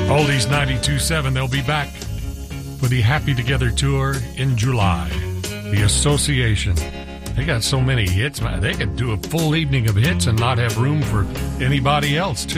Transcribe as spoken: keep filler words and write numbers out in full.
Oldies ninety-two point seven, they'll be back for the Happy Together Tour in July. The Association. They got so many hits, man. They could do a full evening of hits and not have room for anybody else, too.